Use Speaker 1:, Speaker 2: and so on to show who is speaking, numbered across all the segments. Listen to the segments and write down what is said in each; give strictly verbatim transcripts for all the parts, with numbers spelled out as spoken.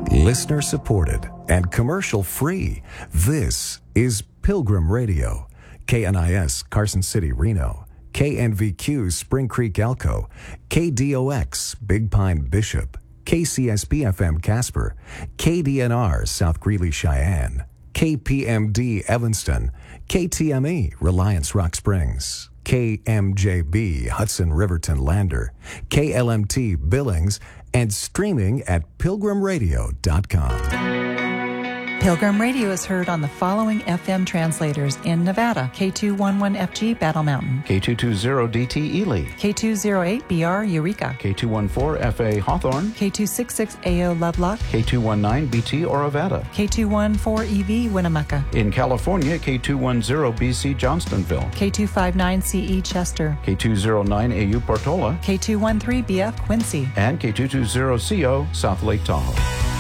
Speaker 1: Listener supported and commercial free. This is Pilgrim Radio. K N I S Carson City, Reno. K N V Q Spring Creek, Elko. K D O X Big Pine, Bishop. K C S B F M Casper. K D N R South Greeley, Cheyenne. K P M D Evanston. K T M E Reliance Rock Springs. K M J B Hudson Riverton Lander. K L M T Billings. And streaming at pilgrim radio dot com.
Speaker 2: Pilgrim Radio is heard on the following F M translators in Nevada: K two eleven F G Battle Mountain,
Speaker 3: K two twenty D T Ely,
Speaker 2: K two oh eight B R Eureka,
Speaker 3: K two fourteen F A Hawthorne,
Speaker 2: K two sixty-six A O Lovelock,
Speaker 3: K two nineteen B T Orovada,
Speaker 2: K two fourteen E V Winnemucca.
Speaker 3: In California, K two ten B C Johnstonville,
Speaker 2: K two fifty-nine C E Chester,
Speaker 3: K two oh nine A U Portola,
Speaker 2: K two thirteen B F Quincy,
Speaker 3: and K two twenty C O South Lake Tahoe.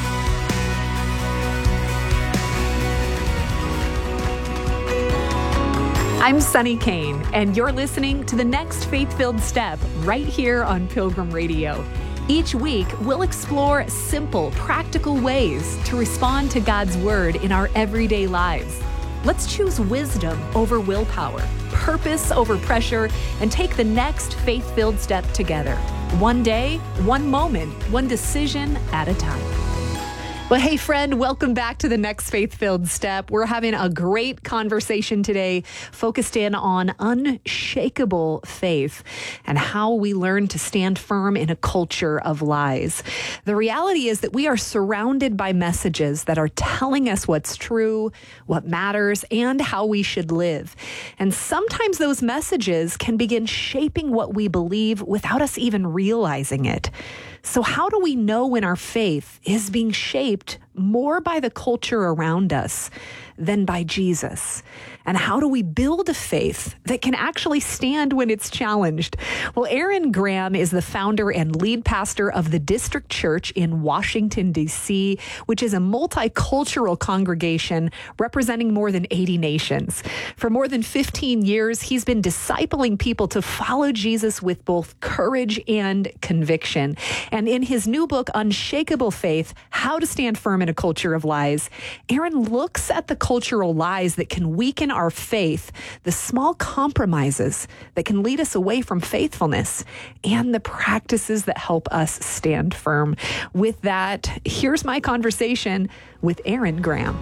Speaker 4: I'm Sunny Kane, and you're listening to the next Faith-Filled Step right here on Pilgrim Radio. Each week, we'll explore simple, practical ways to respond to God's Word in our everyday lives. Let's choose wisdom over willpower, purpose over pressure, and take the next faith-filled step together. One day, one moment, one decision at a time. Well, hey, friend, welcome back to the next Faith-Filled Step. We're having a great conversation today focused in on unshakable faith and how we learn to stand firm in a culture of lies. The reality is that we are surrounded by messages that are telling us what's true, what matters, and how we should live. And sometimes those messages can begin shaping what we believe without us even realizing it. So how do we know when our faith is being shaped more by the culture around us than by Jesus? And how do we build a faith that can actually stand when it's challenged? Well, Aaron Graham is the founder and lead pastor of the District Church in Washington, D C, which is a multicultural congregation representing more than eighty nations. For more than fifteen years, he's been discipling people to follow Jesus with both courage and conviction. And in his new book, Unshakable Faith, How to Stand Firm in a Culture of Lies, Aaron looks at the cultural lies that can weaken our faith, the small compromises that can lead us away from faithfulness, and the practices that help us stand firm. With that, here's my conversation with Aaron Graham.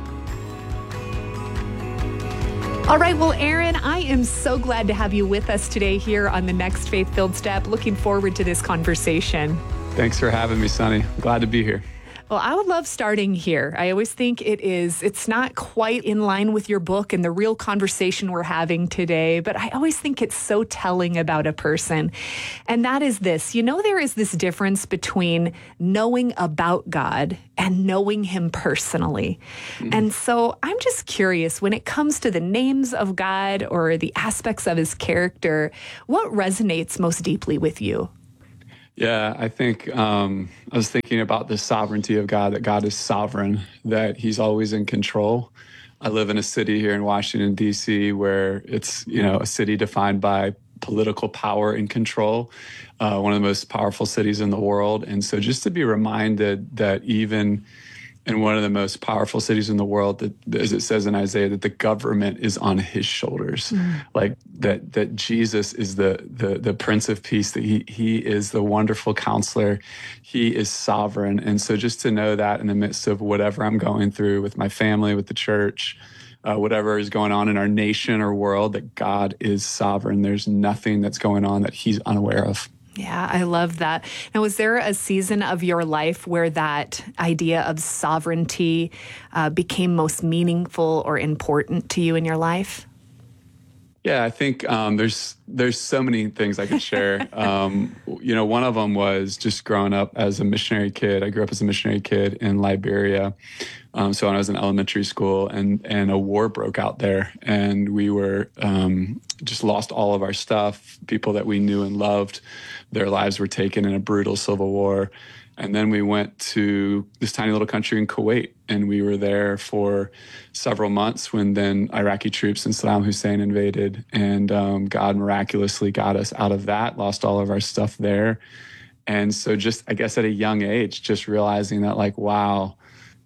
Speaker 4: All right, well, Aaron, I am so glad to have you with us today here on the next Faith-Filled Step. Looking forward to this conversation.
Speaker 5: Thanks for having me, Sunny. Glad to be here.
Speaker 4: Well, I would love starting here. I always think it is, it's not quite in line with your book and the real conversation we're having today, but I always think it's so telling about a person. And that is this, you know, there is this difference between knowing about God and knowing him personally. Mm-hmm. And so I'm just curious, when it comes to the names of God or the aspects of his character, what resonates most deeply with you?
Speaker 5: Yeah, I think um, I was thinking about the sovereignty of God, that God is sovereign, that he's always in control. I live in a city here in Washington, D C, where it's, you know, a city defined by political power and control, uh, one of the most powerful cities in the world. And so just to be reminded that even in one of the most powerful cities in the world, that, as it says in Isaiah, that the government is on his shoulders, mm. like that that Jesus is the the the Prince of Peace, that he he is the wonderful counselor, he is sovereign. And so just to know that in the midst of whatever I'm going through with my family, with the church, uh, whatever is going on in our nation or world, that God is sovereign. There's nothing that's going on that he's unaware of.
Speaker 4: Yeah, I love that. Now, was there a season of your life where that idea of sovereignty uh, became most meaningful or important to you in your life?
Speaker 5: Yeah, I think um, there's there's so many things I could share. um, you know, one of them was just growing up as a missionary kid. I grew up as a missionary kid in Liberia. Um, so when I was in elementary school, and and a war broke out there, and we were um, just lost all of our stuff. People that we knew and loved, their lives were taken in a brutal civil war. And then we went to this tiny little country in Kuwait, and we were there for several months when then Iraqi troops and Saddam Hussein invaded, and um, God miraculously got us out of that, lost all of our stuff there. And so just, I guess at a young age, just realizing that, like, wow,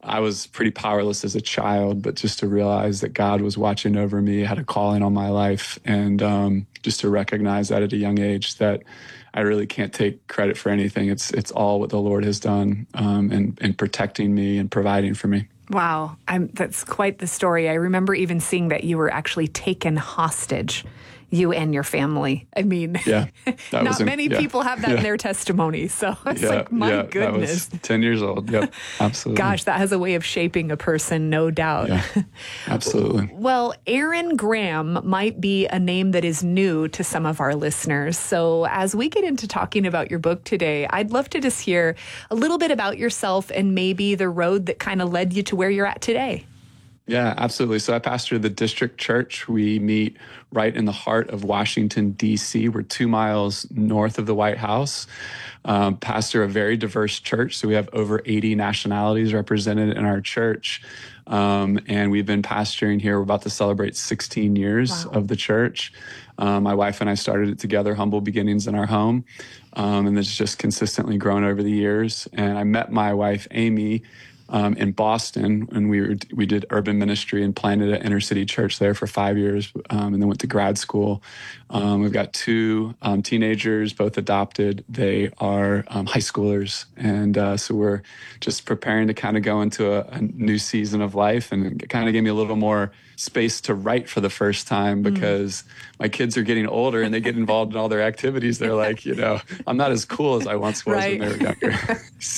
Speaker 5: I was pretty powerless as a child, but just to realize that God was watching over me, had a calling on my life, and um, just to recognize that at a young age that I really can't take credit for anything. It's it's all what the Lord has done um, in, in protecting me and providing for me.
Speaker 4: Wow, I'm, that's quite the story. I remember even seeing that you were actually taken hostage, you and your family. I mean,
Speaker 5: yeah,
Speaker 4: not
Speaker 5: in,
Speaker 4: many
Speaker 5: yeah,
Speaker 4: people have that
Speaker 5: yeah.
Speaker 4: in their testimony. So it's
Speaker 5: yeah,
Speaker 4: like, my
Speaker 5: yeah,
Speaker 4: goodness.
Speaker 5: That was ten years old. Yep, absolutely.
Speaker 4: Gosh, that has a way of shaping a person, no doubt.
Speaker 5: Yeah, absolutely.
Speaker 4: Well, Aaron Graham might be a name that is new to some of our listeners. So as we get into talking about your book today, I'd love to just hear a little bit about yourself and maybe the road that kind of led you to where you're at today.
Speaker 5: Yeah, absolutely. So I pastor the District Church. We meet right in the heart of Washington, D C. We're two miles north of the White House. Um, pastor a very diverse church. So we have over eighty nationalities represented in our church. Um, and we've been pastoring here. We're about to celebrate sixteen years wow. of the church. Um, my wife and I started it together, humble beginnings in our home. Um, and it's just consistently grown over the years. And I met my wife, Amy, Um, in Boston, and we were, we did urban ministry and planted an inner city church there for five years, um, and then went to grad school. Um, we've got two um, teenagers, both adopted. They are um, high schoolers, and uh, so we're just preparing to kind of go into a, a new season of life, and it kind of gave me a little more space to write for the first time because mm. my kids are getting older and they get involved in all their activities. They're like, you know, I'm not as cool as I once was right. when they were younger. So.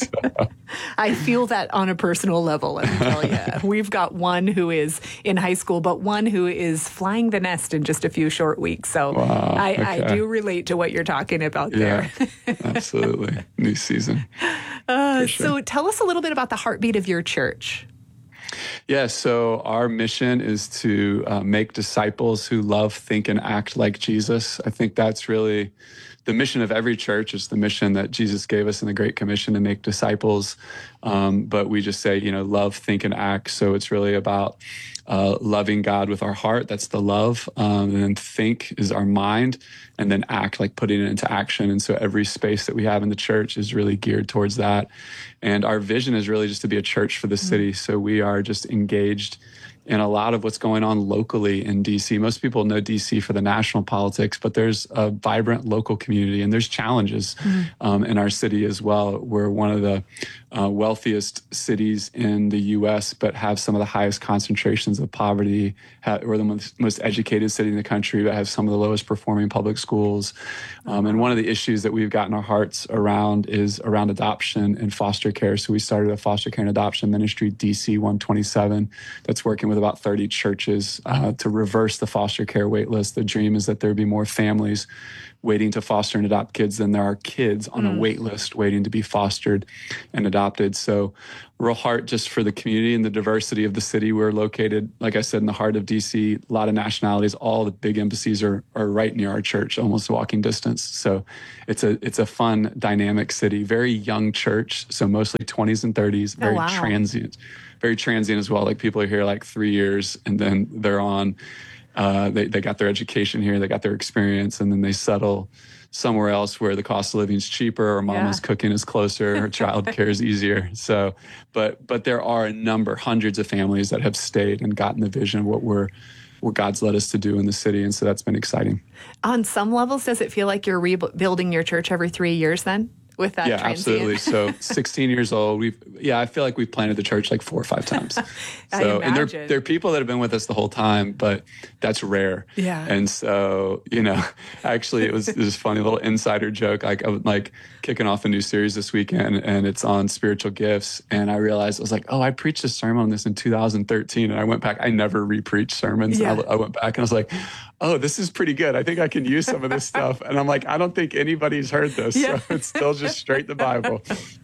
Speaker 4: I feel that on a personal level, let me tell you. We've got one who is in high school, but one who is flying the nest in just a few short weeks. So
Speaker 5: wow,
Speaker 4: I,
Speaker 5: okay.
Speaker 4: I do relate to what you're talking about
Speaker 5: yeah,
Speaker 4: there.
Speaker 5: Absolutely. New season.
Speaker 4: Uh,
Speaker 5: sure.
Speaker 4: So tell us a little bit about the heartbeat of your church.
Speaker 5: Yeah, so our mission is to uh, make disciples who love, think, and act like Jesus. I think that's really the mission of every church. Is the mission that Jesus gave us in the Great Commission to make disciples. Um, but we just say, you know, love, think, and act. So it's really about uh, loving God with our heart. That's the love. Um, and then think is our mind. And then act, like putting it into action. And so every space that we have in the church is really geared towards that. And our vision is really just to be a church for the city. So we are just engaged in a lot of what's going on locally in D C. Most people know D C for the national politics, but there's a vibrant local community and there's challenges mm-hmm. um, in our city as well. We're one of the uh, wealthiest cities in the U S, but have some of the highest concentrations of poverty. We're the most, most educated city in the country, but have some of the lowest performing public schools. Um, and one of the issues that we've gotten our hearts around is around adoption and foster care. So we started a foster care and adoption ministry, D C one twenty-seven, that's working with about thirty churches uh, to reverse the foster care wait list. The dream is that there be more families waiting to foster and adopt kids than there are kids on mm. a wait list waiting to be fostered and adopted. So real heart just for the community and the diversity of the city. We're located, like I said, in the heart of D C, a lot of nationalities. All the big embassies are are right near our church, almost walking distance. So it's a it's a fun, dynamic city, very young church. So mostly twenties and thirties, very
Speaker 4: oh, wow.
Speaker 5: transient. Very transient as well. Like people are here like three years and then they're on, uh, they, they got their education here, they got their experience, and then they settle somewhere else where the cost of living is cheaper or mama's yeah. cooking is closer or childcare is easier. So, but, but there are a number, hundreds of families that have stayed and gotten the vision of what we're, what God's led us to do in the city. And so that's been exciting.
Speaker 4: On some levels, does it feel like you're rebuilding your church every three years then? With that
Speaker 5: yeah,
Speaker 4: transient.
Speaker 5: absolutely. So sixteen years old, we've, yeah, I feel like we've planted the church like four or five times. So,
Speaker 4: I imagine.
Speaker 5: And there, there are people that have been with us the whole time, but that's rare.
Speaker 4: Yeah.
Speaker 5: And so, you know, actually it was this funny little insider joke. Like I was like kicking off a new series this weekend and it's on spiritual gifts. And I realized I was like, oh, I preached a sermon on this in two thousand thirteen. And I went back, I never re-preached sermons. Yeah. I, I went back and I was like, oh, this is pretty good. I think I can use some of this stuff. And I'm like, I don't think anybody's heard this. Yeah. So it's still just straight the Bible.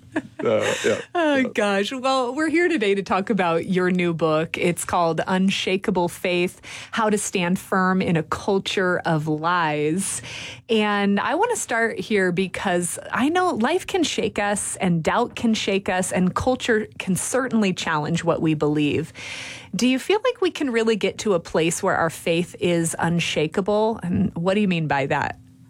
Speaker 5: So, yeah.
Speaker 4: Oh, gosh. Well, we're here today to talk about your new book. It's called Unshakable Faith, How to Stand Firm in a Culture of Lies. And I want to start here because I know life can shake us and doubt can shake us and culture can certainly challenge what we believe. Do you feel like we can really get to a place where our faith is unshakable? And what do you mean by that?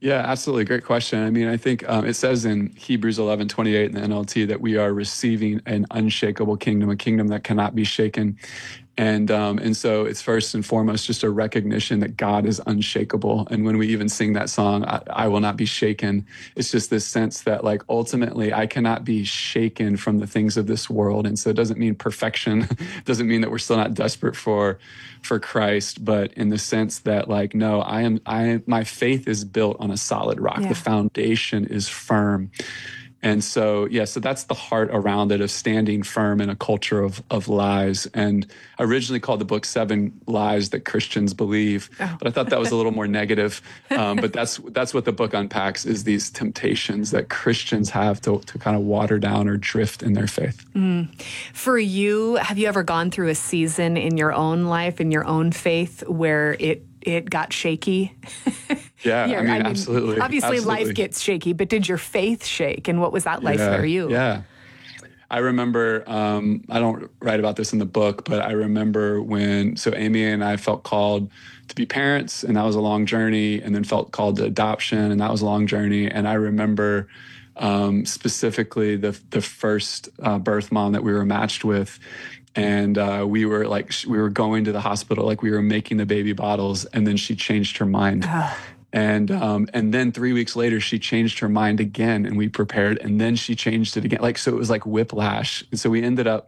Speaker 5: Yeah, absolutely. Great question. I mean, I think um, it says in Hebrews eleven twenty-eight in the N L T that we are receiving an unshakable kingdom, a kingdom that cannot be shaken. And um, and so it's first and foremost just a recognition that God is unshakable. And when we even sing that song, I, I will not be shaken, it's just this sense that like ultimately I cannot be shaken from the things of this world. And so it doesn't mean perfection. It doesn't mean that we're still not desperate for for Christ, but in the sense that like, no, I am, I my faith is built on a solid rock.
Speaker 4: Yeah.
Speaker 5: The foundation is firm. And so, yeah, so that's the heart around it of standing firm in a culture of of lies. And I originally called the book Seven Lies That Christians Believe, oh. but I thought that was a little more negative. Um, but that's that's what the book unpacks, is these temptations that Christians have to, to kind of water down or drift in their faith.
Speaker 4: Mm. For you, have you ever gone through a season in your own life, in your own faith, where it it got shaky?
Speaker 5: Yeah, I mean, I mean, absolutely.
Speaker 4: Obviously,
Speaker 5: absolutely.
Speaker 4: life gets shaky, but did your faith shake? And what was that like
Speaker 5: yeah,
Speaker 4: for you?
Speaker 5: Yeah. I remember, um, I don't write about this in the book, but I remember when, so Amy and I felt called to be parents, and that was a long journey, and then felt called to adoption, and that was a long journey. And I remember um, specifically the, the first uh, birth mom that we were matched with. And uh, we were like, we were going to the hospital, like we were making the baby bottles, and then she changed her mind. And um, and then three weeks later, she changed her mind again, and we prepared, and then she changed it again. Like, so it was like whiplash. And so we ended up,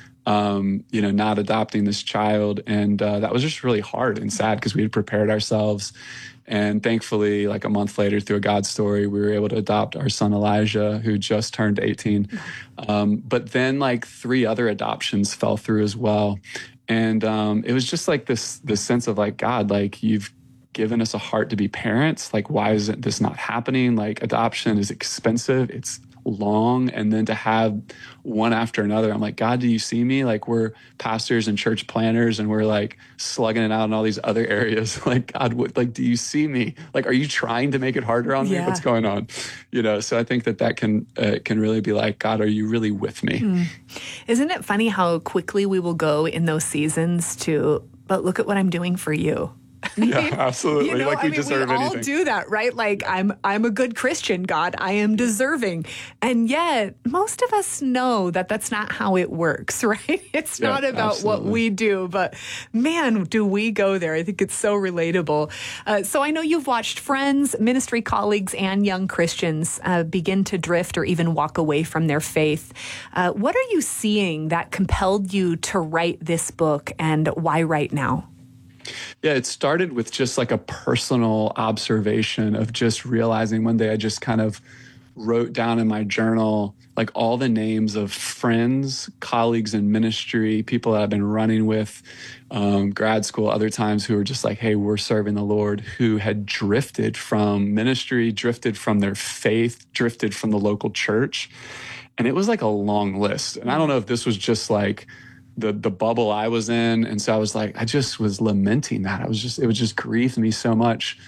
Speaker 5: um, you know, not adopting this child. And uh, that was just really hard and sad because we had prepared ourselves. And thankfully, like a month later, through a God story, we were able to adopt our son Elijah, who just turned eighteen. Um, but then like three other adoptions fell through as well. And um, it was just like this, this sense of like, God, like you've given us a heart to be parents. Like, why is this not happening? Like, adoption is expensive. It's long. And then to have one after another, I'm like, God, do you see me? Like, we're pastors and church planners, and we're like slugging it out in all these other areas. Like, God, what, like, do you see me? Like, are you trying to make it harder on
Speaker 4: yeah.
Speaker 5: me? What's going on? You know, so I think that that can, uh, can really be like, God, are you really with me?
Speaker 4: Mm. Isn't it funny how quickly we will go in those seasons to, but look at what I'm doing for you.
Speaker 5: Yeah, absolutely.
Speaker 4: You know,
Speaker 5: like we
Speaker 4: I mean,
Speaker 5: deserve
Speaker 4: we
Speaker 5: anything.
Speaker 4: all do that, right? Like, I'm I'm a good Christian, God. I am deserving. And yet, most of us know that that's not how it works, right? It's
Speaker 5: yeah,
Speaker 4: not about
Speaker 5: absolutely.
Speaker 4: what we do, but man, do we go there. I think it's so relatable. Uh, so I know you've watched friends, ministry colleagues, and young Christians uh, begin to drift or even walk away from their faith. Uh, what are you seeing that compelled you to write this book, and why right now?
Speaker 5: Yeah, it started with just like a personal observation of just realizing one day I just kind of wrote down in my journal like all the names of friends, colleagues in ministry, people that I've been running with, um, grad school, other times, who were just like, hey, we're serving the Lord, who had drifted from ministry, drifted from their faith, drifted from the local church. And it was like a long list. And I don't know if this was just like the the bubble I was in. And so I was like, I just was lamenting that. I was just, it was just grieved me so much.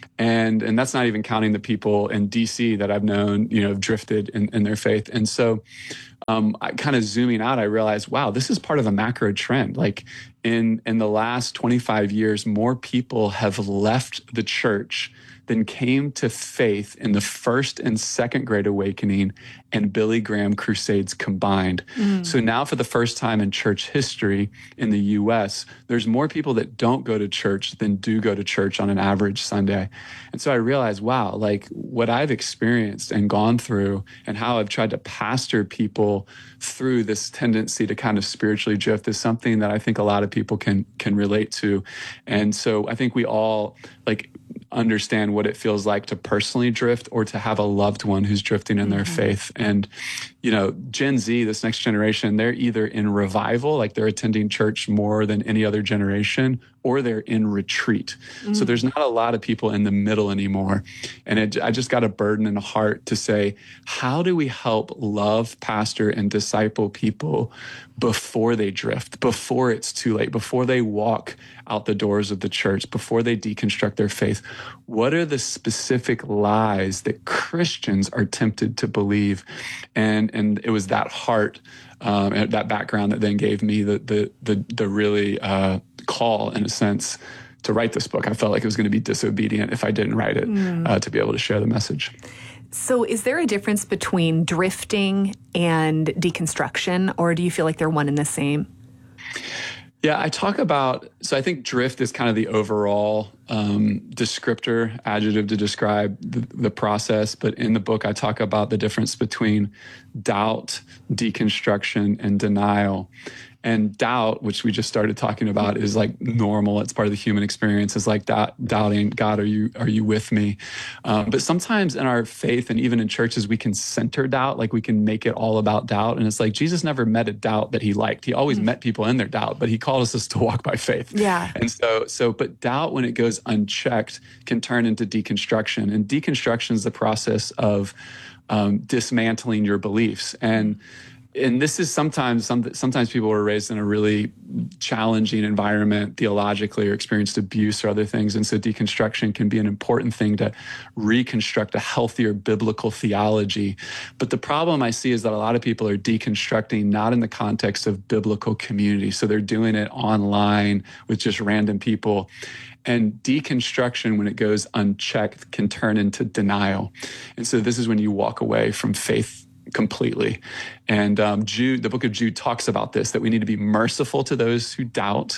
Speaker 5: And and that's not even counting the people in D C that I've known, you know, have drifted in, in their faith. And so um, I kind of zooming out, I realized, wow, this is part of a macro trend. Like in, in the last twenty-five years, more people have left the church than came to faith in the first and second Great Awakening and Billy Graham crusades combined. Mm. So now for the first time in church history in the U S, there's more people that don't go to church than do go to church on an average Sunday. And so I realized, wow, like what I've experienced and gone through and how I've tried to pastor people through this tendency to kind of spiritually drift is something that I think a lot of people can can relate to. And so I think we all like understand what it feels like to personally drift or to have a loved one who's drifting in mm-hmm. their faith. And, you know, Gen Z, this next generation, they're either in revival, like they're attending church more than any other generation, or they're in retreat. Mm. So there's not a lot of people in the middle anymore. And it, I just got a burden and a heart to say, how do we help love, pastor, and disciple people before they drift, before it's too late, before they walk out the doors of the church, before they deconstruct their faith? What are the specific lies that Christians are tempted to believe? And and it was that heart, um, and that background that then gave me the the the, the really uh, call, in a sense, to write this book. I felt like it was going to be disobedient if I didn't write it mm. uh, to be able to share the message.
Speaker 4: So is there a difference between drifting and deconstruction, or do you feel like they're one and the same?
Speaker 5: Yeah, I talk about, so I think drift is kind of the overall um, descriptor, adjective to describe the, the process. But in the book, I talk about the difference between doubt, deconstruction, and denial. And doubt, which we just started talking about, is like normal. It's part of the human experience. It's like doubt, doubting, God, are you are you with me? Um, but sometimes in our faith and even in churches, we can center doubt, like we can make it all about doubt. And it's like Jesus never met a doubt that he liked. He always mm-hmm. met people in their doubt, but he called us to walk by faith.
Speaker 4: Yeah.
Speaker 5: And so, so, but doubt, when it goes unchecked, can turn into deconstruction. And deconstruction is the process of um, dismantling your beliefs. And And this is sometimes, some, sometimes people were raised in a really challenging environment theologically or experienced abuse or other things. And so deconstruction can be an important thing to reconstruct a healthier biblical theology. But the problem I see is that a lot of people are deconstructing not in the context of biblical community. So they're doing it online with just random people. And deconstruction, when it goes unchecked, can turn into denial. And so this is when you walk away from faith completely. And um, Jude, the book of Jude talks about this, that we need to be merciful to those who doubt.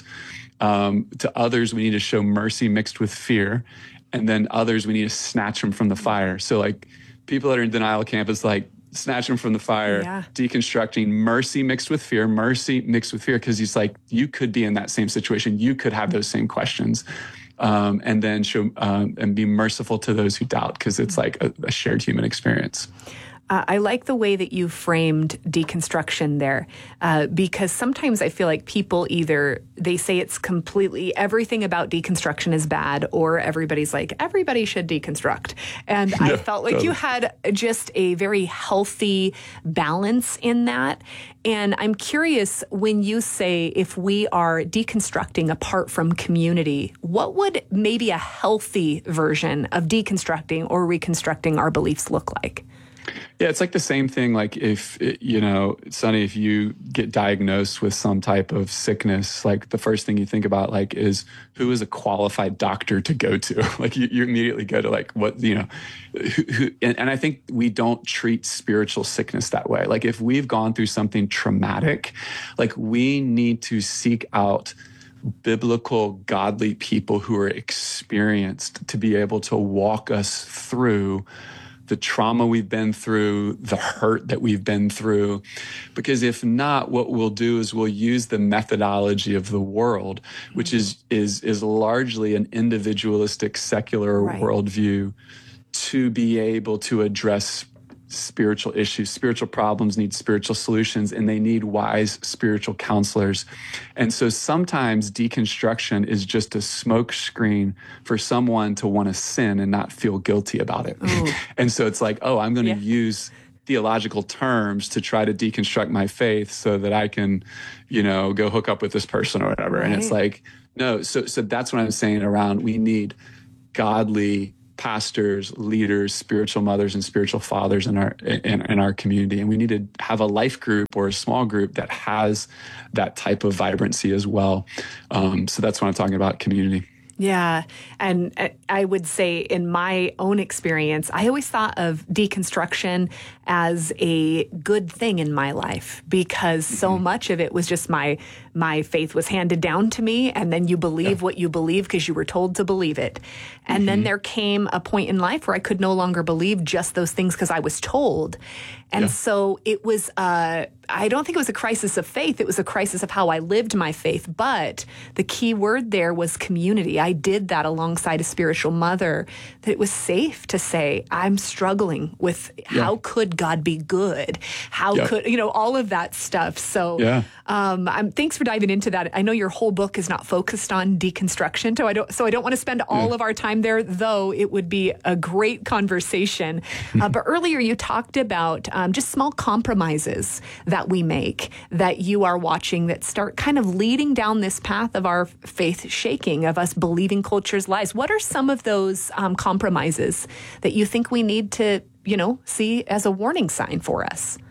Speaker 5: Um, to others, we need to show mercy mixed with fear. And then others, we need to snatch them from the fire. So like people that are in denial camp is like, snatch them from the fire, yeah. Deconstructing mercy mixed with fear, mercy mixed with fear, because he's like, you could be in that same situation. You could have those same questions. Um, and then show um, and be merciful to those who doubt, because it's like a, a shared human experience.
Speaker 4: Uh, I like the way that you framed deconstruction there, uh, because sometimes I feel like people either, they say it's completely, everything about deconstruction is bad, or everybody's like, everybody should deconstruct. And yeah, I felt like totally. You had just a very healthy balance in that. And I'm curious, when you say if we are deconstructing apart from community, what would maybe a healthy version of deconstructing or reconstructing our beliefs look like?
Speaker 5: Yeah, it's like the same thing. Like if, you know, Sonny, if you get diagnosed with some type of sickness, like the first thing you think about like is who is a qualified doctor to go to? Like you, you immediately go to like what, you know, who, who, and, and I think we don't treat spiritual sickness that way. Like if we've gone through something traumatic, like we need to seek out biblical, godly people who are experienced to be able to walk us through the trauma we've been through, the hurt that we've been through. Because if not, what we'll do is we'll use the methodology of the world, which is is is largely an individualistic, secular right. worldview, to be able to address spiritual issues. Spiritual problems need spiritual solutions, and they need wise spiritual counselors. And so sometimes deconstruction is just a smoke screen for someone to want to sin and not feel guilty about it. And so it's like, oh, I'm going to yeah. use theological terms to try to deconstruct my faith so that I can, you know, go hook up with this person or whatever. Right. And it's like, no. So, so that's what I'm saying around, we need godly pastors, leaders, spiritual mothers, and spiritual fathers in our in, in our community. And we need to have a life group or a small group that has that type of vibrancy as well. Um, so that's what I'm talking about, community.
Speaker 4: Yeah. And I would say in my own experience, I always thought of deconstruction as a good thing in my life, because so mm-hmm. much of it was just my my faith was handed down to me, and then you believe yeah. what you believe because you were told to believe it. And mm-hmm. then there came a point in life where I could no longer believe just those things because I was told. And yeah. so it was, uh, I don't think it was a crisis of faith. It was a crisis of how I lived my faith. But the key word there was community. I did that alongside a spiritual mother, that it was safe to say, I'm struggling with yeah. how could God be good? How yeah. could, you know, all of that stuff. So
Speaker 5: yeah.
Speaker 4: um, I'm, thanks for diving into that. I know your whole book is not focused on deconstruction, so I don't, so I don't want to spend all yeah. of our time there, though it would be a great conversation. uh, but earlier you talked about Um, just small compromises that we make, that you are watching, that start kind of leading down this path of our faith shaking, of us believing culture's lies. What are some of those um, compromises that you think we need to, you know, see as a warning sign for us?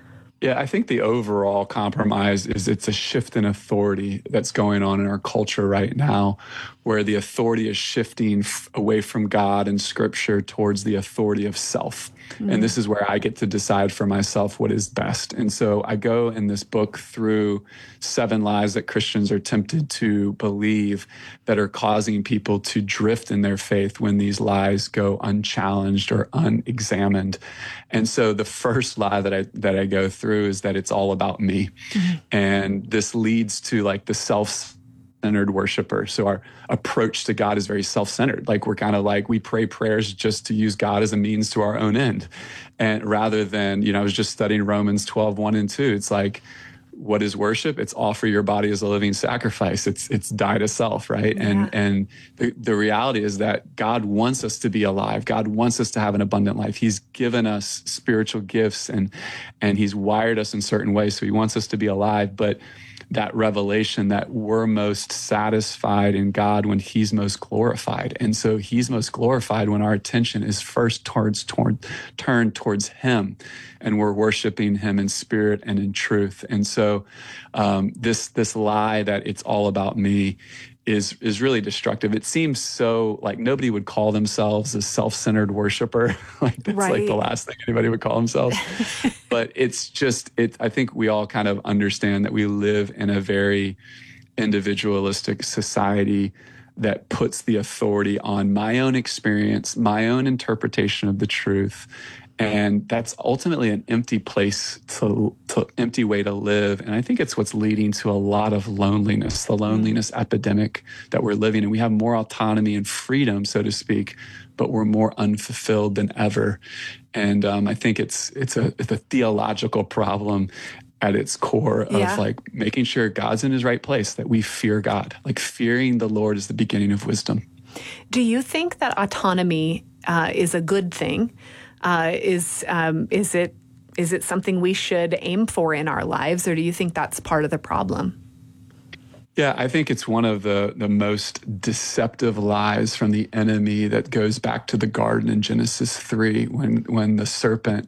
Speaker 5: Yeah, I think the overall compromise is it's a shift in authority that's going on in our culture right now, where the authority is shifting f- away from God and Scripture towards the authority of self. Mm. And this is where I get to decide for myself what is best. And so I go in this book through seven lies that Christians are tempted to believe that are causing people to drift in their faith when these lies go unchallenged or unexamined. And so the first lie that I that I go through is that it's all about me. Mm-hmm. And this leads to like the self-centered worshiper. So our approach to God is very self-centered. Like we're kind of like, we pray prayers just to use God as a means to our own end. And rather than, you know, I was just studying Romans twelve, one and two. It's like, what is worship? It's offer your body as a living sacrifice. It's it's die to self, right? Yeah. And and the, the reality is that God wants us to be alive. God wants us to have an abundant life. He's given us spiritual gifts and and he's wired us in certain ways. So he wants us to be alive. But that revelation that we're most satisfied in God when he's most glorified. And so he's most glorified when our attention is first towards, toward, turned towards him and we're worshiping him in spirit and in truth. And so um, this, this lie that it's all about me is is really destructive. It seems so like nobody would call themselves a self-centered worshiper. Like that's right. Like the last thing anybody would call themselves. But it's just, it. I think we all kind of understand that we live in a very individualistic society that puts the authority on my own experience, my own interpretation of the truth. And that's ultimately an empty place to, to empty way to live. And I think it's what's leading to a lot of loneliness, the loneliness mm. epidemic that we're living in. We have more autonomy and freedom, so to speak, but we're more unfulfilled than ever. And um, I think it's it's a it's a theological problem at its core of yeah. like making sure God's in his right place, that we fear God. Like fearing the Lord is the beginning of wisdom.
Speaker 4: Do you think that autonomy uh, is a good thing? Uh, is um, is it is it something we should aim for in our lives, or do you think that's part of the problem?
Speaker 5: Yeah, I think it's one of the, the most deceptive lies from the enemy that goes back to the garden in Genesis three, when when the serpent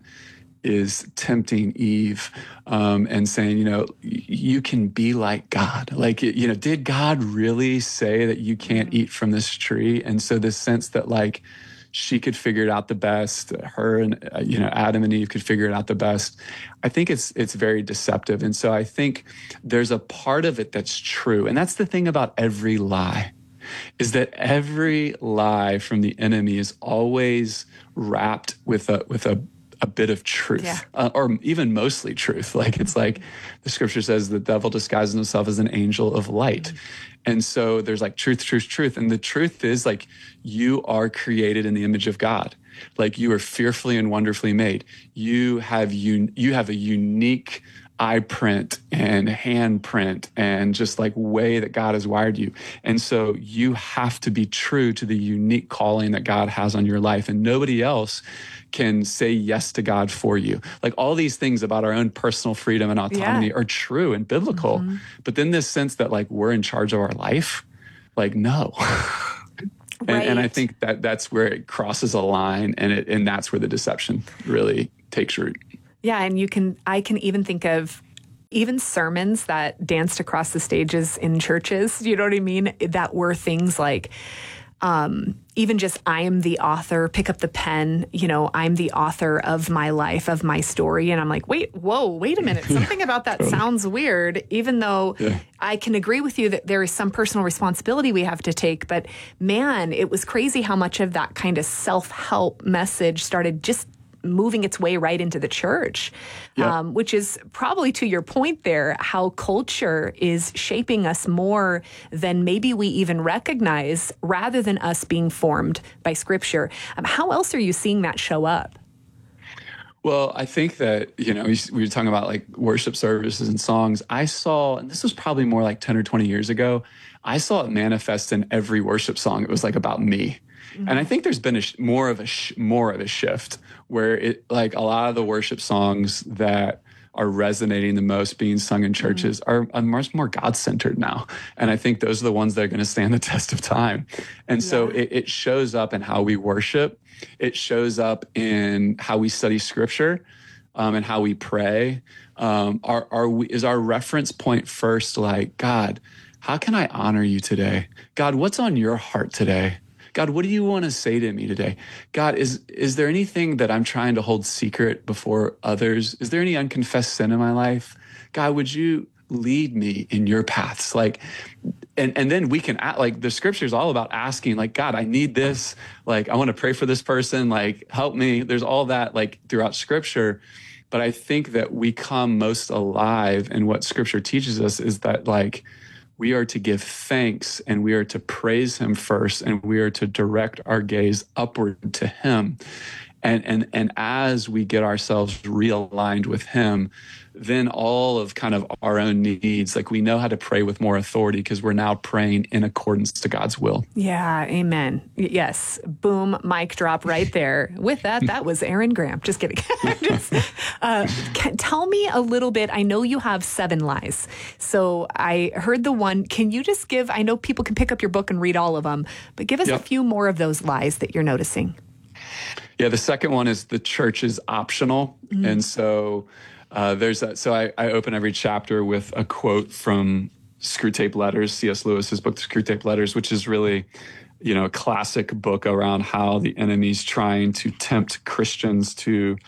Speaker 5: is tempting Eve um, and saying, you know, you can be like God. Like, you know, did God really say that you can't eat from this tree? And so this sense that like, she could figure it out the best. Her and, uh, you know, Adam and Eve could figure it out the best. I think it's it's very deceptive. And so I think there's a part of it that's true. And that's the thing about every lie, is that every lie from the enemy is always wrapped with a with a a bit of truth, yeah. uh, or even mostly truth. Like it's like the scripture says the devil disguises himself as an angel of light. Mm-hmm. And so there's like truth, truth, truth. And the truth is like you are created in the image of God. Like you are fearfully and wonderfully made. You have un- you have a unique eye print and hand print and just like way that God has wired you. And so you have to be true to the unique calling that God has on your life. And nobody else can say yes to God for you. Like all these things about our own personal freedom and autonomy yeah. are true and biblical. Mm-hmm. But then this sense that like we're in charge of our life, like no. and,
Speaker 4: right.
Speaker 5: and I think that that's where it crosses a line, and it and that's where the deception really takes root.
Speaker 4: Yeah, and you can I can even think of even sermons that danced across the stages in churches, you know what I mean? That were things like Um, even just, I am the author, pick up the pen, you know, I'm the author of my life, of my story. And I'm like, wait, whoa, wait a minute. Something about that sounds weird, even though yeah. I can agree with you that there is some personal responsibility we have to take. But man, it was crazy how much of that kind of self-help message started just moving its way right into the church, yeah. um, which is probably to your point there, how culture is shaping us more than maybe we even recognize, rather than us being formed by Scripture. Um, how else are you seeing that show up?
Speaker 5: Well, I think that, you know, we were talking about like worship services and songs. I saw, and this was probably more like ten or twenty years ago, I saw it manifest in every worship song. It was like about me. Mm-hmm. And I think there's been a sh- more of a sh- more of a shift where it like a lot of the worship songs that are resonating the most being sung in churches mm-hmm. are, are much more God-centered now. And I think those are the ones that are going to stand the test of time. And yeah. so it, it shows up in how we worship. It shows up in how we study Scripture. um, and how we pray, um, are, are we, is our reference point first like, God, how can I honor you today? God, what's on your heart today? God, what do you want to say to me today? God, is is there anything that I'm trying to hold secret before others? Is there any unconfessed sin in my life? God, would you lead me in your paths? Like, and, and then we can act like the scripture is all about asking, like, God, I need this. Like, I want to pray for this person. Like, help me. There's all that like throughout scripture. But I think that we come most alive in what scripture teaches us is that like, we are to give thanks and we are to praise him first, and we are to direct our gaze upward to him. And, and, and as we get ourselves realigned with him, then all of kind of our own needs, like we know how to pray with more authority because we're now praying in accordance to God's will.
Speaker 4: Yeah, amen. Yes, boom, mic drop right there. With that, that was Aaron Graham. Just kidding. Just, uh, can, tell me a little bit. I know you have seven lies. So I heard the one. Can you just give, I know people can pick up your book and read all of them, but give us yep. a few more of those lies that you're noticing.
Speaker 5: Yeah, the second one is the church is optional. Mm-hmm. And so uh, there's that. So I, I open every chapter with a quote from Screwtape Letters, C S Lewis's book, Screwtape Letters, which is really, you know, a classic book around how the enemy's trying to tempt Christians to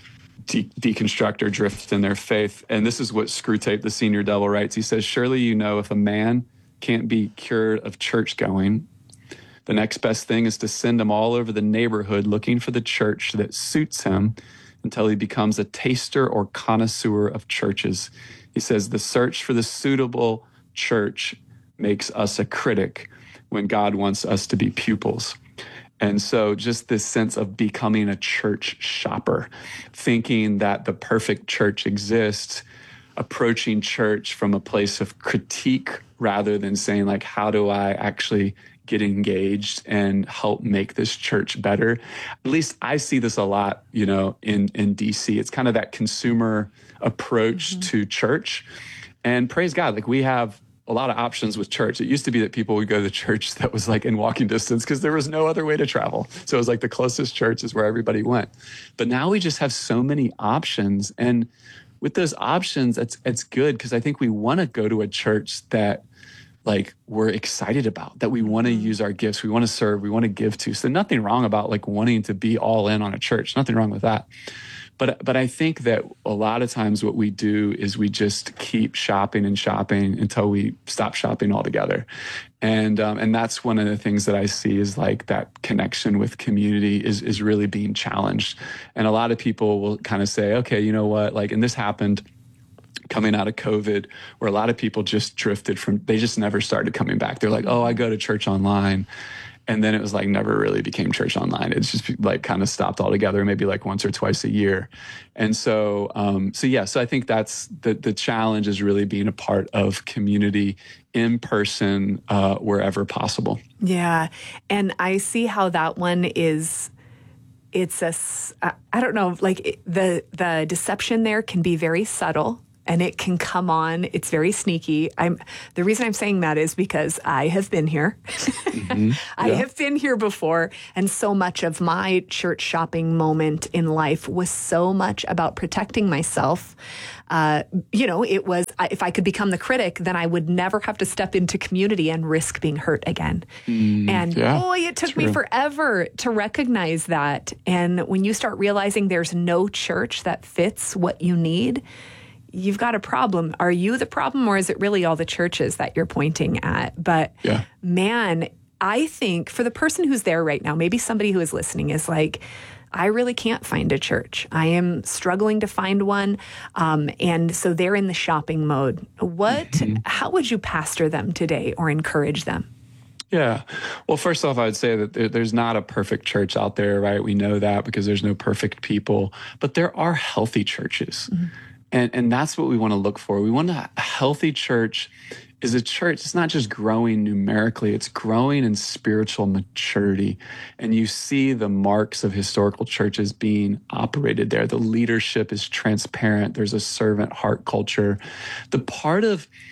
Speaker 5: de- deconstruct or drift in their faith. And this is what Screwtape, the senior devil, writes. He says, surely you know if a man can't be cured of church going, the next best thing is to send him all over the neighborhood looking for the church that suits him until he becomes a taster or connoisseur of churches. He says the search for the suitable church makes us a critic when God wants us to be pupils. And so just this sense of becoming a church shopper, thinking that the perfect church exists, approaching church from a place of critique rather than saying like, how do I actually get engaged and help make this church better? At least I see this a lot, you know, in, in D C. It's kind of that consumer approach mm-hmm. to church. And praise God, like we have a lot of options with church. It used to be that people would go to the church that was like in walking distance because there was no other way to travel. So it was like the closest church is where everybody went. But now we just have so many options. And with those options, it's, it's good because I think we want to go to a church that like we're excited about, that we want to use our gifts, we want to serve, we want to give to. So nothing wrong about like wanting to be all in on a church, nothing wrong with that. But but I think that a lot of times what we do is we just keep shopping and shopping until we stop shopping altogether. And um, and that's one of the things that I see is like that connection with community is is really being challenged. And a lot of people will kind of say, okay, you know what, like, and this happened coming out of COVID, where a lot of people just drifted from, they just never started coming back. They're like, oh, I go to church online. And then it was like never really became church online. It's just like kind of stopped altogether, maybe like once or twice a year. And so, um, so yeah, so I think that's the, the challenge is really being a part of community in person, uh, wherever possible.
Speaker 4: Yeah. And I see how that one is, it's a, I don't know, like the, the deception there can be very subtle. And it can come on. It's very sneaky. I'm the reason I'm saying that is because I have been here. Mm-hmm. I yeah. have been here before. And so much of my church shopping moment in life was so much about protecting myself. Uh, you know, it was, if I could become the critic, then I would never have to step into community and risk being hurt again. Mm, and yeah, boy, it took true. me forever to recognize that. And when you start realizing there's no church that fits what you need, you've got a problem. Are you the problem, or is it really all the churches that you're pointing at? But yeah. man, I think for the person who's there right now, maybe somebody who is listening is like, I really can't find a church. I am struggling to find one. Um, and so they're in the shopping mode. What, mm-hmm. how would you pastor them today or encourage them?
Speaker 5: Yeah. Well, first off, I would say that there, there's not a perfect church out there, right? We know that because there's no perfect people, but there are healthy churches. Mm-hmm. And, and that's what we want to look for. We want a healthy church is a church. It's not just growing numerically, it's growing in spiritual maturity. And you see the marks of historical churches being operated there. The leadership is transparent. There's a servant heart culture. The part of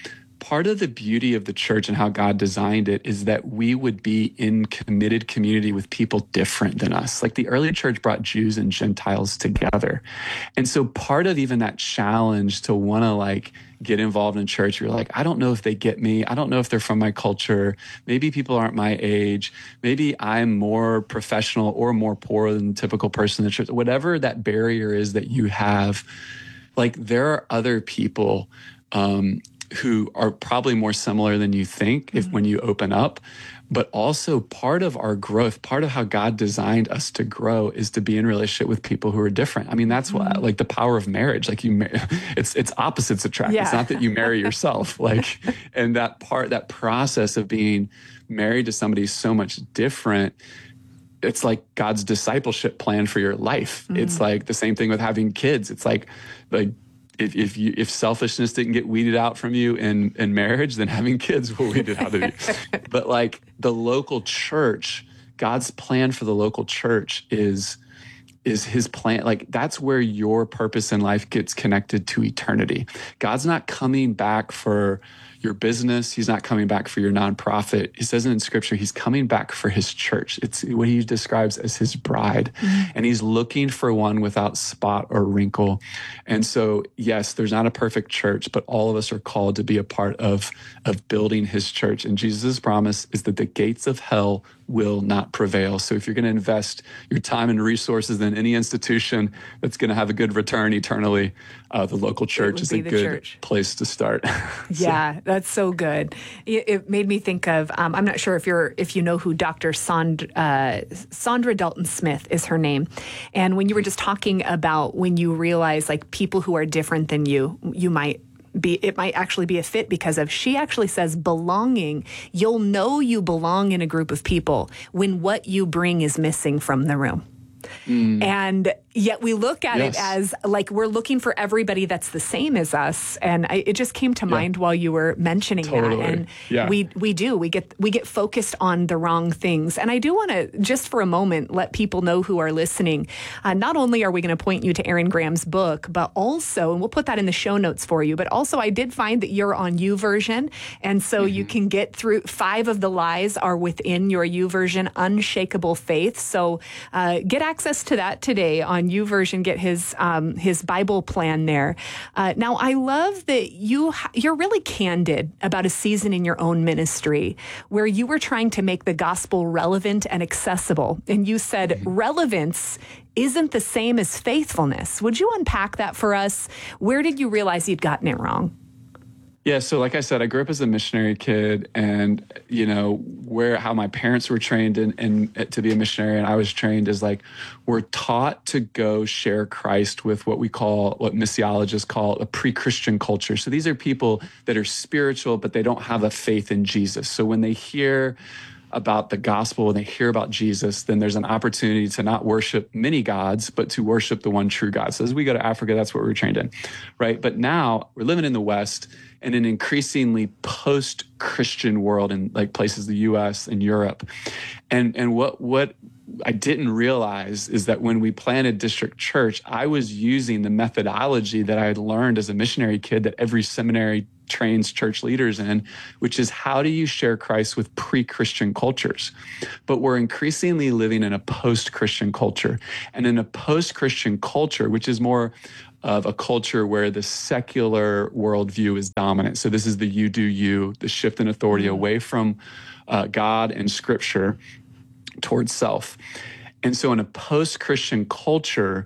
Speaker 5: part of the beauty of the church and how God designed it is that we would be in committed community with people different than us. Like the early church brought Jews and Gentiles together. And so part of even that challenge to want to like get involved in church, you're like, I don't know if they get me. I don't know if they're from my culture. Maybe people aren't my age. Maybe I'm more professional or more poor than the typical person in the church. Whatever that barrier is that you have, like there are other people um, who are probably more similar than you think if when you open up. But also part of our growth, part of how God designed us to grow is to be in relationship with people who are different. I mean, that's what, like the power of marriage, like you, it's, it's opposites attract.
Speaker 4: Yeah.
Speaker 5: It's not that you marry yourself, like, and that part, that process of being married to somebody so much different. It's like God's discipleship plan for your life. Mm. It's like the same thing with having kids. It's like, like, If if you if selfishness didn't get weeded out from you in, in marriage, then having kids will weed it out of you. But like the local church, God's plan for the local church is is his plan. Like that's where your purpose in life gets connected to eternity. God's not coming back for your business. He's not coming back for your nonprofit. He says in scripture, he's coming back for his church. It's what he describes as his bride. Mm-hmm. And he's looking for one without spot or wrinkle. And so, yes, there's not a perfect church, but all of us are called to be a part of, of building his church. And Jesus' promise is that the gates of hell will not prevail. So if you're going to invest your time and resources in any institution that's going to have a good return eternally, uh, the local church is a good church. place to start. so.
Speaker 4: Yeah, that's so good. It, it made me think of, um, I'm not sure if you're if you know who Doctor Sand, uh, Sandra Dalton Smith is her name. And when you were just talking about when you realize like people who are different than you, you might be, it might actually be a fit because of, she actually says belonging, you'll know you belong in a group of people when what you bring is missing from the room. Mm. And yet we look at yes. it as like we're looking for everybody that's the same as us. And I, it just came to yeah. mind while you were mentioning
Speaker 5: totally.
Speaker 4: that. And
Speaker 5: yeah.
Speaker 4: we we do. We get we get focused on the wrong things. And I do want to, just for a moment, let people know who are listening. Uh, not only are we going to point you to Aaron Graham's book, but also, and we'll put that in the show notes for you, but also I did find that you're on YouVersion. And so mm-hmm. you can get through, five of the lies are within your YouVersion Unshakable Faith. So uh, get access to that today on YouVersion. Get his um, his Bible plan there. Uh, now, I love that you you're really candid about a season in your own ministry where you were trying to make the gospel relevant and accessible, and you said mm-hmm. relevance isn't the same as faithfulness. Would you unpack that for us? Where did you realize you'd gotten it wrong?
Speaker 5: Yeah, so like I said, I grew up as a missionary kid, and you know where how my parents were trained in, in to be a missionary, and I was trained as like we're taught to go share Christ with what we call, what missiologists call a pre-Christian culture. So these are people that are spiritual, but they don't have a faith in Jesus. So when they hear about the gospel and they hear about Jesus, then there's an opportunity to not worship many gods, but to worship the one true God. So as we go to Africa, that's what we're trained in, right? But now we're living in the West in an increasingly post-Christian world in like places, the U S and Europe. And and what what I didn't realize is that when we planted District Church, I was using the methodology that I had learned as a missionary kid that every seminary trains church leaders in, which is how do you share Christ with pre-Christian cultures? But we're increasingly living in a post-Christian culture. And in a post-Christian culture, which is more of a culture where the secular worldview is dominant. So this is the you do you, the shift in authority mm-hmm. away from uh, God and Scripture towards self. And so in a post-Christian culture,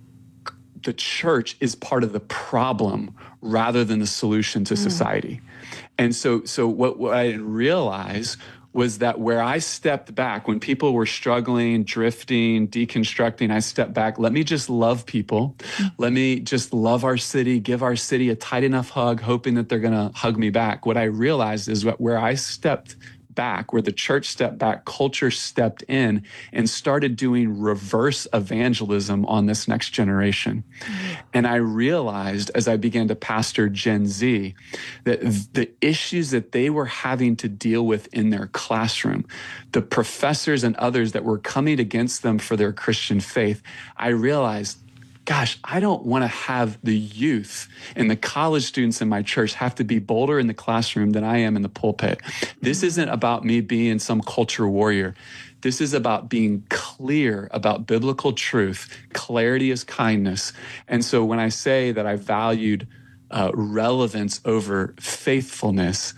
Speaker 5: the church is part of the problem rather than the solution to mm. society. And so so what, what I didn't realize was that where I stepped back, when people were struggling, drifting, deconstructing, I stepped back. Let me just love people. Mm. Let me just love our city, give our city a tight enough hug, hoping that they're going to hug me back. What I realized is that where I stepped back, where the church stepped back, culture stepped in and started doing reverse evangelism on this next generation. Mm-hmm. And I realized as I began to pastor Gen Z that the issues that they were having to deal with in their classroom, the professors and others that were coming against them for their Christian faith, I realized gosh, I don't want to have the youth and the college students in my church have to be bolder in the classroom than I am in the pulpit. This isn't about me being some culture warrior. This is about being clear about biblical truth. Clarity is kindness. And so when I say that I valued uh, relevance over faithfulness,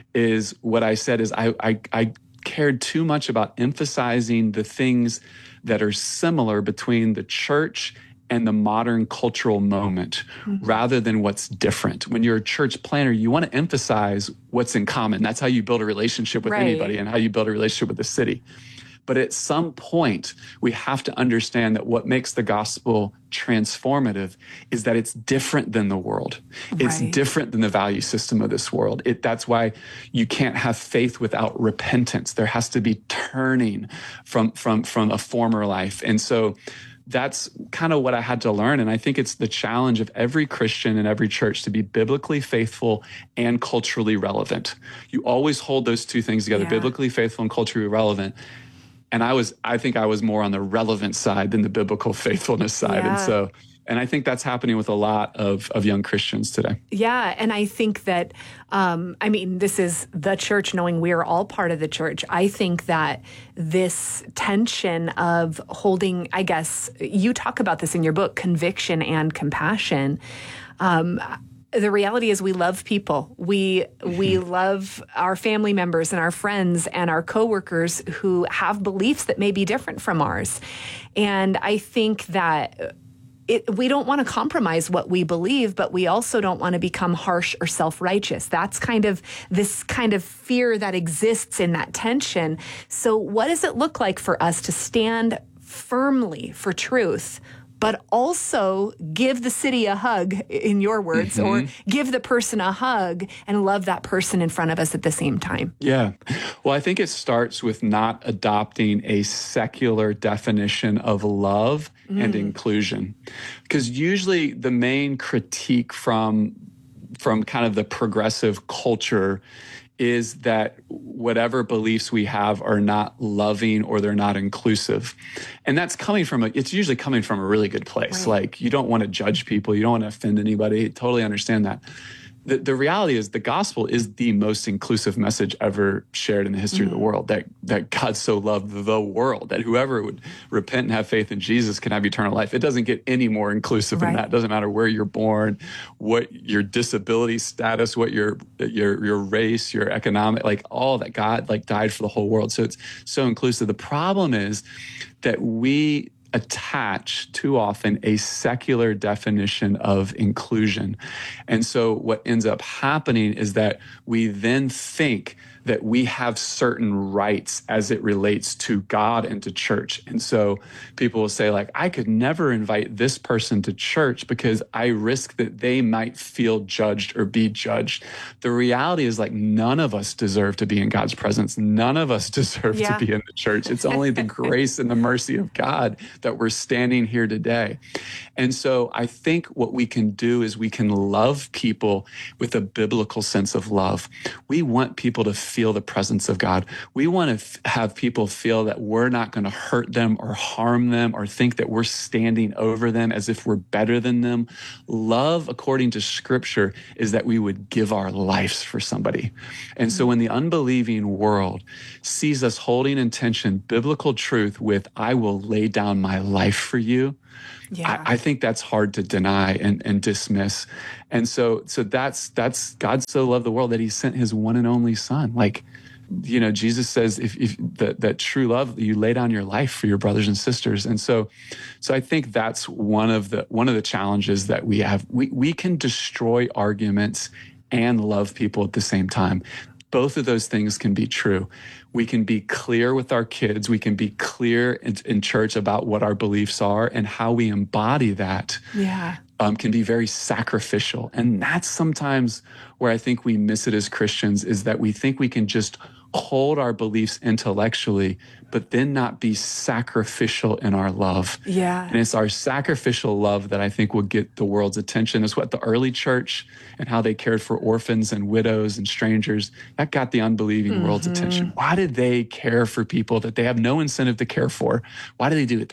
Speaker 5: is what I said is I, I, I cared too much about emphasizing the things that are similar between the church and the modern cultural moment, mm-hmm. rather than what's different. When you're a church planner, you want to emphasize what's in common. That's how you build a relationship with right. anybody and how you build a relationship with the city. But at some point, we have to understand that what makes the gospel transformative is that it's different than the world. Right. It's different than the value system of this world. It, that's why you can't have faith without repentance. There has to be turning from, from, from a former life. And so that's kind of what I had to learn. And I think it's the challenge of every Christian and every church to be biblically faithful and culturally relevant. You always hold those two things together, yeah. biblically faithful and culturally relevant. And I was, I think I was more on the relevant side than the biblical faithfulness side. Yeah. And so, and I think that's happening with a lot of, of young Christians today.
Speaker 4: Yeah. And I think that, um, I mean, this is the church, knowing we are all part of the church. I think that this tension of holding, I guess, you talk about this in your book, conviction and compassion. Um, The reality is we love people. We we love our family members and our friends and our coworkers who have beliefs that may be different from ours. And I think that it, we don't want to compromise what we believe, but we also don't want to become harsh or self-righteous. That's kind of this kind of fear that exists in that tension. So what does it look like for us to stand firmly for truth, but also give the city a hug, in your words, mm-hmm. or give the person a hug and love that person in front of us at the same time?
Speaker 5: Yeah. Well, I think it starts with not adopting a secular definition of love mm. and inclusion. Because usually the main critique from, from kind of the progressive culture is that whatever beliefs we have are not loving or they're not inclusive. And that's coming from, a, it's usually coming from a really good place. Right. Like, you don't want to judge people. You don't want to offend anybody. Totally understand that. The, the reality is the gospel is the most inclusive message ever shared in the history mm-hmm. of the world, that, that God so loved the world, that whoever would repent and have faith in Jesus can have eternal life. It doesn't get any more inclusive right. than that. It doesn't matter where you're born, what your disability status, what your, your, your race, your economic, like all that. God like died for the whole world. So it's so inclusive. The problem is that we attach too often a secular definition of inclusion. And so what ends up happening is that we then think that we have certain rights as it relates to God and to church. And so people will say, like, I could never invite this person to church because I risk that they might feel judged or be judged. The reality is, like, none of us deserve to be in God's presence. None of us deserve yeah. to be in the church. It's only the grace and the mercy of God that we're standing here today. And so I think what we can do is we can love people with a biblical sense of love. We want people to feel the presence of God. We want to f- have people feel that we're not going to hurt them or harm them or think that we're standing over them as if we're better than them. Love, according to Scripture, is that we would give our lives for somebody. And so when the unbelieving world sees us holding in tension biblical truth with, I will lay down my life for you, Yeah. I, I think that's hard to deny and, and dismiss. And so so that's that's God so loved the world that he sent his one and only son. Like, you know, Jesus says if, if that, that true love, you lay down your life for your brothers and sisters. And so so I think that's one of the one of the challenges that we have. We we can destroy arguments and love people at the same time. Both of those things can be true. We can be clear with our kids. We can be clear in, in church about what our beliefs are, and how we embody that
Speaker 4: yeah.
Speaker 5: um, can be very sacrificial. And that's sometimes where I think we miss it as Christians, is that we think we can just hold our beliefs intellectually, but then not be sacrificial in our love.
Speaker 4: Yeah.
Speaker 5: And it's our sacrificial love that I think will get the world's attention. It's what the early church and how they cared for orphans and widows and strangers, that got the unbelieving mm-hmm. world's attention. Why did they care for people that they have no incentive to care for? Why do they do it that way?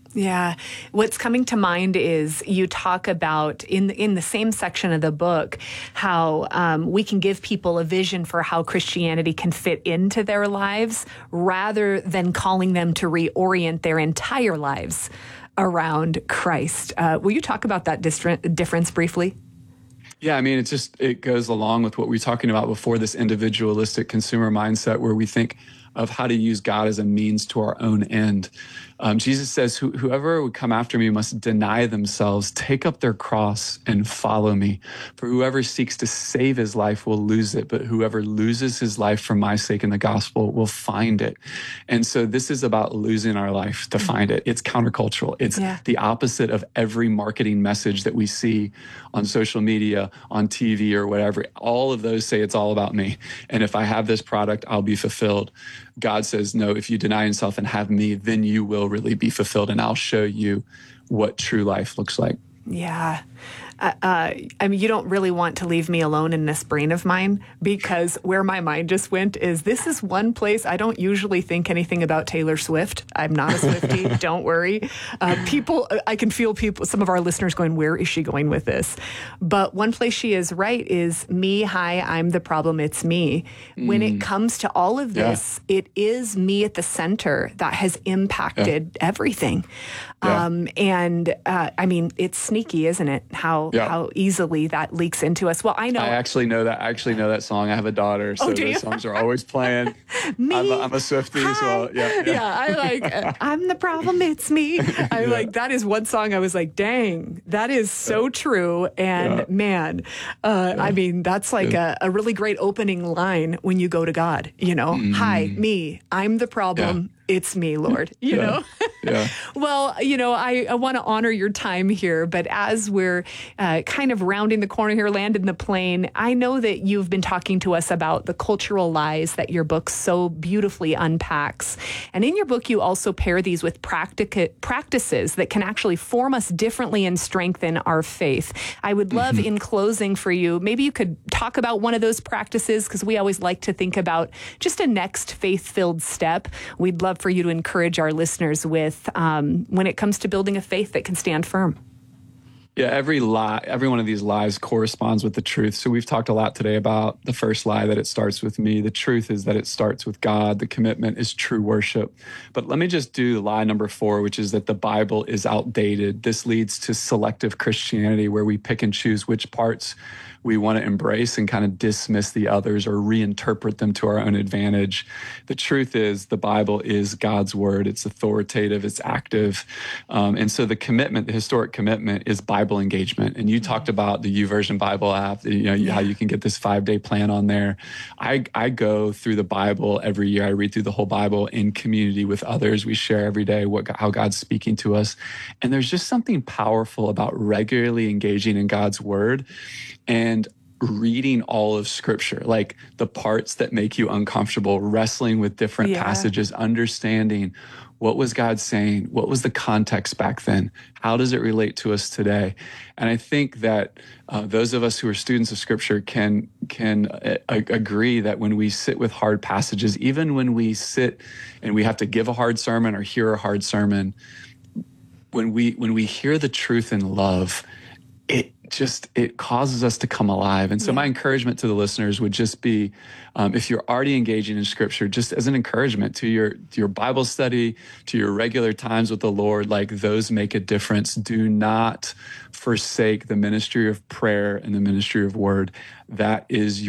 Speaker 4: Yeah. What's coming to mind is you talk about in the, in the same section of the book how um, we can give people a vision for how Christianity can fit into their lives rather than calling them to reorient their entire lives around Christ. Uh, will you talk about that dis- difference briefly?
Speaker 5: Yeah, I mean, it just, it goes along with what we were talking about before, this individualistic consumer mindset where we think of how to use God as a means to our own end. Um, Jesus says, Who, whoever would come after me must deny themselves, take up their cross and follow me. For whoever seeks to save his life will lose it, but whoever loses his life for my sake in the gospel will find it. And so this is about losing our life to find it. It's countercultural. It's yeah. the opposite of every marketing message that we see on social media, on T V or whatever. All of those say it's all about me. And if I have this product, I'll be fulfilled. God says, no, if you deny yourself and have me, then you will really be fulfilled. And I'll show you what true life looks like.
Speaker 4: Yeah. Uh, uh, I mean, you don't really want to leave me alone in this brain of mine, because where my mind just went is this is one place I don't usually think anything about Taylor Swift. I'm not a Swiftie. Don't worry. Uh, people, I can feel people, some of our listeners going, where is she going with this? But one place she is right is me. Hi, I'm the problem. It's me. Mm. When it comes to all of this, yeah. it is me at the center that has impacted yeah. everything. Yeah. Um, and uh, I mean, it's sneaky, isn't it? How yeah. how easily that leaks into us. Well, I know.
Speaker 5: I actually know that. I actually know that song. I have a daughter, so
Speaker 4: oh, do
Speaker 5: those
Speaker 4: you?
Speaker 5: songs are always playing.
Speaker 4: me,
Speaker 5: I'm a, I'm a Swiftie
Speaker 4: hi.
Speaker 5: as well. Yeah, yeah.
Speaker 4: yeah. I like. Uh, I'm the problem. It's me. I yeah. like that is one song. I was like, dang, that is so yeah. true. And yeah. man, uh, yeah. I mean, that's like yeah. a, a really great opening line when you go to God. You know, mm. hi, me. I'm the problem. Yeah. It's me, Lord, you yeah. know? yeah. Well, you know, I, I want to honor your time here, but as we're uh, kind of rounding the corner here, landing the plane, I know that you've been talking to us about the cultural lies that your book so beautifully unpacks. And in your book, you also pair these with practic- practices that can actually form us differently and strengthen our faith. I would love mm-hmm. in closing for you, maybe you could talk about one of those practices, because we always like to think about just a next faith-filled step. We'd love for you to encourage our listeners with um, when it comes to building a faith that can stand firm.
Speaker 5: Yeah, every lie, every one of these lies corresponds with the truth. So we've talked a lot today about the first lie, that it starts with me. The truth is that it starts with God. The commitment is true worship. But let me just do lie number four, which is that the Bible is outdated. This leads to selective Christianity, where we pick and choose which parts we want to embrace and kind of dismiss the others or reinterpret them to our own advantage. The truth is the Bible is God's word. It's authoritative, it's active. Um, and so the commitment, the historic commitment is Bible engagement. And you talked about the YouVersion Bible app, you know, yeah. how you can get this five-day plan on there. I, I go through the Bible every year. I read through the whole Bible in community with others. We share every day what how God's speaking to us. And there's just something powerful about regularly engaging in God's word and reading all of Scripture, like the parts that make you uncomfortable, wrestling with different yeah. passages, understanding what was God saying, what was the context back then, how does it relate to us today? And I think that uh, those of us who are students of Scripture can can uh, agree that when we sit with hard passages, even when we sit and we have to give a hard sermon or hear a hard sermon, when we when we hear the truth in love, it just, it causes us to come alive. And so yeah. my encouragement to the listeners would just be, um, if you're already engaging in Scripture, just as an encouragement to your, to your Bible study, to your regular times with the Lord, like those make a difference. Do not forsake the ministry of prayer and the ministry of word. That is your